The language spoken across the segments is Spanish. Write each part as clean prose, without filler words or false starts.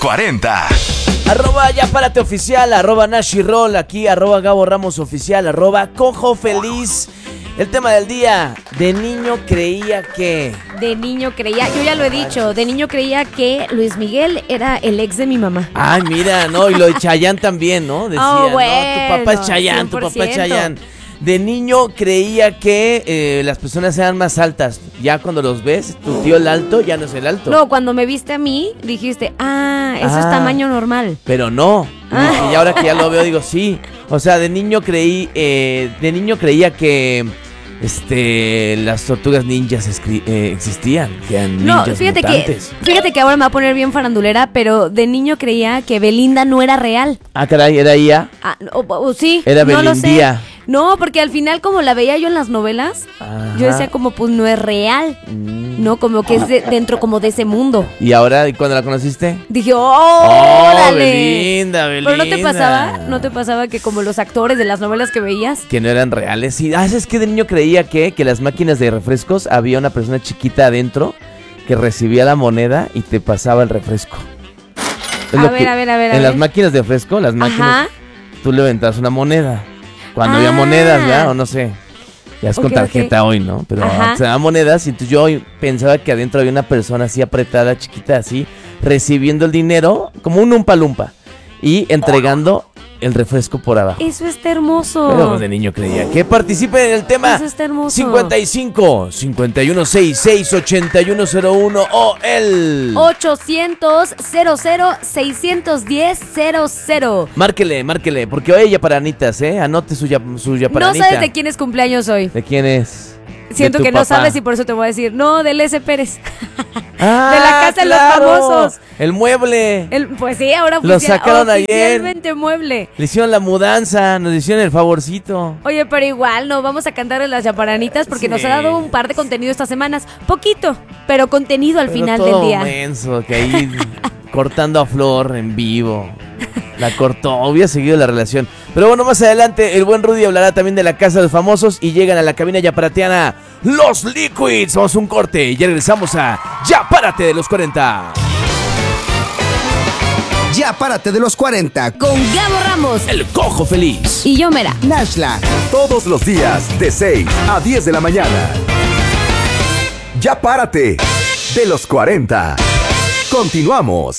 40. Arroba Ya Párate Oficial, arroba Nashirol, aquí arroba Gabo Ramos Oficial, arroba Cojo Feliz. El tema del día, de niño creía que... yo ya lo he dicho, de niño creía que Luis Miguel era el ex de mi mamá. Ay, mira, no, y lo de Chayanne también, ¿no? Decía, Oh, bueno, no, tu papá es Chayanne, tu papá es Chayanne. De niño creía que las personas eran más altas. Ya cuando los ves, tu tío el alto ya no es el alto. No, cuando me viste a mí, dijiste, eso es tamaño normal. Pero no. Y ahora que ya lo veo, digo, sí. O sea, de niño creía que las tortugas ninjas existían, que eran ninjas mutantes. Fíjate que ahora me va a poner bien farandulera, pero de niño creía que Belinda no era real. Ah, caray, ¿era ella? Sí, era no lo Belindía. sé. No, porque al final como la veía yo en las novelas, yo decía como pues no es real. No, como que es dentro como de ese mundo. ¿Y ahora, cuando la conociste? Dije, ¡órale! Belinda. Pero ¿no te pasaba que como los actores de las novelas que veías? Que no eran reales. Sí, es que de niño creía que las máquinas de refrescos había una persona chiquita adentro que recibía la moneda y te pasaba el refresco. A ver. En las máquinas de refresco, tú le aventabas una moneda. Cuando había monedas, ¿verdad? O no sé. Ya es con tarjeta hoy, ¿no? Pero se daban monedas y entonces yo pensaba que adentro había una persona así apretada, chiquita, así, recibiendo el dinero, como un Umpa Lumpa, y entregando el refresco por abajo. Eso está hermoso. Pero de niño creía que participen en el tema. Eso está hermoso. 55 5166 8101 o el 800 00 610 00. Márquele, porque hoy hay yaparanitas, anote su yaparanita. No sabes de quién es cumpleaños hoy. ¿De quién es? Siento que papá. No sabes y por eso te voy a decir. No, del S. Pérez. De la Casa de los Famosos. El mueble. Pues sí, ahora lo sacaron oficialmente ayer. Mueble. Le hicieron la mudanza, nos hicieron el favorcito. Oye, pero igual no vamos a cantarle las yaparanitas porque nos ha dado un par de contenido estas semanas. Poquito, pero contenido al final del día. Menso, que ahí cortando a Flor en vivo. La cortó, hubiera seguido la relación. Pero bueno, más adelante el buen Rudy hablará también de la Casa de los Famosos. Y llegan a la cabina yaparateana los Liquids. Vamos a un corte y ya regresamos a Ya Párate de los 40. Ya Párate de los 40 con Gabo Ramos, el Cojo Feliz y yo Mera Nashla. Todos los días de 6 a 10 de la mañana. Ya Párate de los 40. Continuamos.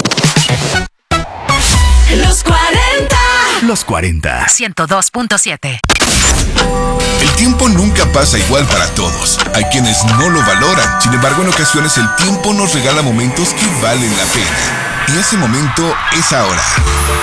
Los 40. Los 40. 102.7. El tiempo nunca pasa igual para todos. Hay quienes no lo valoran. Sin embargo, en ocasiones el tiempo nos regala momentos que valen la pena. Y ese momento es ahora.